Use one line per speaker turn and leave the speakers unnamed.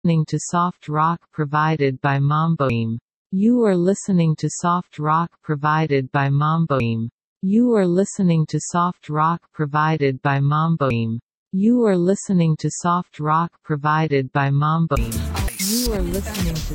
listening to soft rock provided by Mamboim. You are listening to soft rock provided by Mamboim. You are listening to soft rock provided by Mamboim. You are listening to soft rock provided by Mamboim. You are listening to